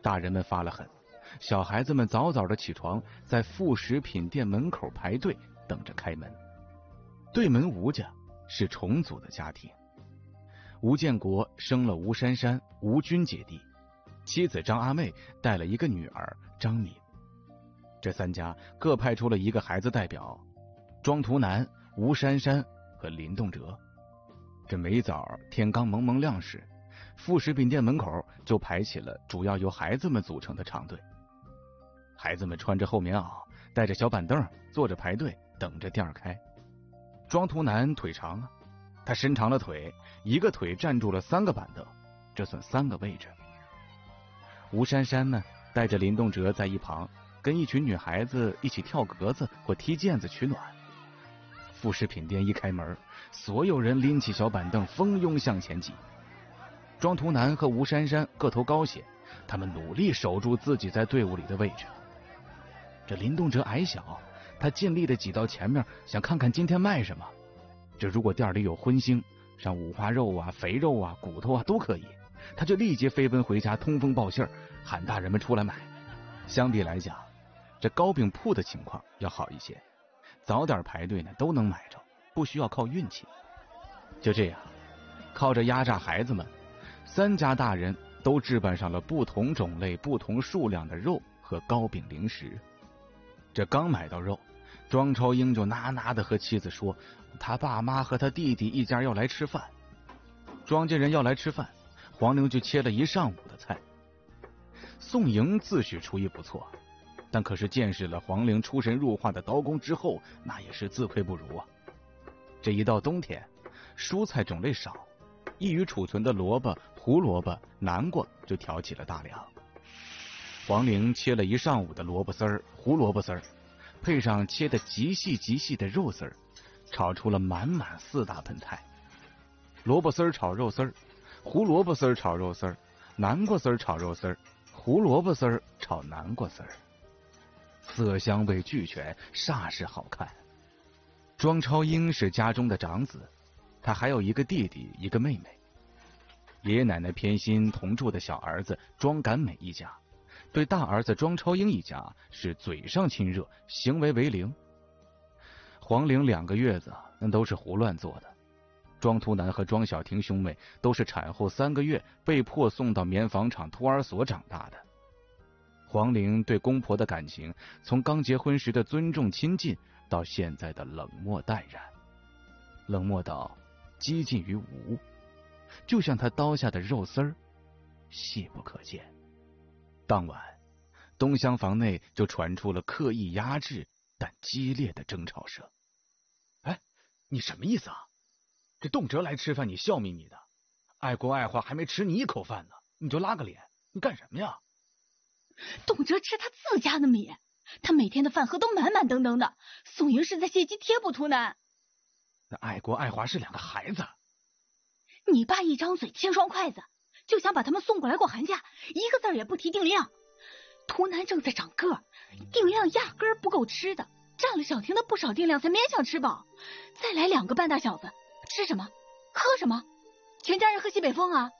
大人们发了狠，小孩子们早早的起床，在副食品店门口排队等着开门。对门吴家是重组的家庭，吴建国生了吴珊珊、吴军姐弟，妻子张阿妹带了一个女儿张敏。这三家各派出了一个孩子代表，庄图南、吴珊珊和林栋哲。这没早天刚蒙蒙亮时，副食品店门口就排起了主要由孩子们组成的长队。孩子们穿着厚棉袄，带着小板凳，坐着排队等着店开。庄图南腿长啊，他伸长了腿，一个腿站住了3个板凳，这算3个位置。吴珊珊呢，带着林栋哲在一旁，跟一群女孩子一起跳格子或踢毽子取暖。副食品店一开门，所有人拎起小板凳蜂拥向前挤。庄图南和吴珊珊个头高些，他们努力守住自己在队伍里的位置。这林栋哲矮小，他尽力的挤到前面，想看看今天卖什么。这如果店里有荤腥，像五花肉啊、肥肉啊、骨头啊都可以，他就立即飞奔回家通风报信，喊大人们出来买。相比来讲，这糕饼铺的情况要好一些，早点排队呢都能买着，不需要靠运气。就这样，靠着压榨孩子们，3家大人都置办上了不同种类、不同数量的肉和糕饼零食。这刚买到肉，庄超英就呐呐的和妻子说，他爸妈和他弟弟一家要来吃饭。庄家人要来吃饭，黄玲就切了一上午的菜。宋莹自诩厨艺不错，但可是见识了黄玲出神入化的刀工之后，那也是自愧不如啊。这一到冬天，蔬菜种类少，易于储存的萝卜、胡萝卜、南瓜就挑起了大梁。黄玲切了一上午的萝卜丝儿、胡萝卜丝儿，配上切的极细极细的肉丝儿，炒出了满满4大盆菜。萝卜丝儿炒肉丝儿，胡萝卜丝儿炒肉丝儿，南瓜丝儿炒肉丝儿，胡萝卜丝儿炒南瓜丝儿，色香味俱全，煞是好看。庄超英是家中的长子，他还有一个弟弟一个妹妹。爷爷奶奶偏心同住的小儿子庄赶美一家，对大儿子庄超英一家是嘴上亲热，行为为零。黄玲2个月子那都是胡乱做的。庄图南和庄小婷兄妹都是产后3个月被迫送到棉纺厂托儿所长大的。黄玲对公婆的感情，从刚结婚时的尊重亲近，到现在的冷漠淡然，冷漠到几近于无，就像他刀下的肉丝儿，细不可见。当晚，东厢房内就传出了刻意压制但激烈的争吵声。哎，你什么意思啊？这栋哲来吃饭，你笑眯眯的，爱国爱华还没吃你一口饭呢，你就拉个脸，你干什么呀？ 栋哲吃他自家的米，他每天的饭盒都满满登登的，宋莹是在借机贴补图南。 那爱国爱华是2个孩子， 你爸一张嘴千双筷子，就想把他们送过来过寒假，一个字也不提定量。图南正在长个，定量压根儿不够吃的，占了小婷的不少定量才勉强吃饱，再来2个半大小子，吃什么喝什么？全家人喝西北风啊！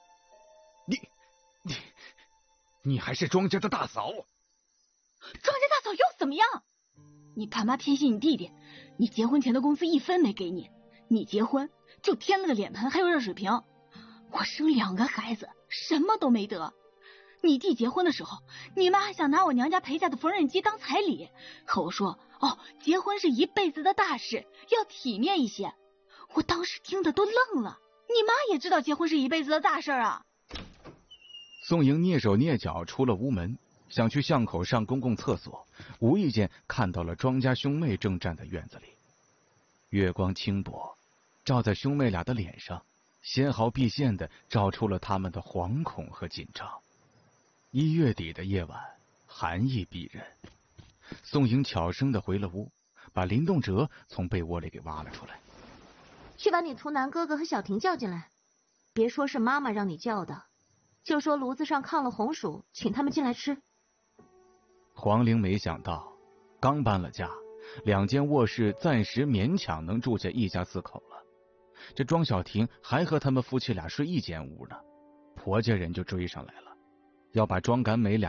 你还是庄家的大嫂。庄家大嫂又怎么样？你爸妈偏心你弟弟，你结婚前的工资1分没给你，你结婚就添了个脸盆还有热水瓶。我生2个孩子什么都没得，你弟结婚的时候，你妈还想拿我娘家陪嫁的缝纫机当彩礼，可我说结婚是一辈子的大事，要体面一些。我当时听得都愣了，你妈也知道结婚是一辈子的大事啊。 宋莹蹑手蹑脚出了屋门，想去巷口上公共厕所，无意间看到了庄家兄妹正站在院子里。月光轻薄，照在兄妹俩的脸上，纤毫毕现地照出了他们的惶恐和紧张。1月底的夜晚，寒意逼人。宋莹悄声地回了屋，把林栋哲从被窝里给挖了出来。 去把你图南哥哥和小婷叫进来，别说是妈妈让你叫的，就说炉子上炕了红薯，请他们进来吃。 黄玲没想到，刚搬了家，2间卧室暂时勉强能住下一家4口了。这庄小婷还和他们夫妻俩睡一间屋呢，婆家人就追上来了，要把庄赶美